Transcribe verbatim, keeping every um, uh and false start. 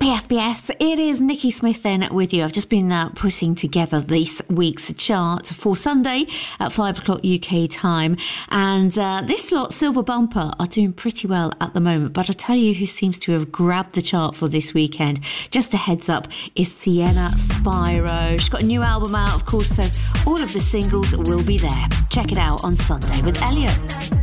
Hey F B S, it is Nikki Smith then with you. I've just been uh, putting together this week's chart for Sunday at five o'clock U K time, and uh, this lot, Silver Bumper, are doing pretty well at the moment, but I'll tell you who seems to have grabbed the chart for this weekend, just a heads up, is Sienna Spyro. She's got a new album out, of course, so all of the singles will be there. Check it out on Sunday with Elliot.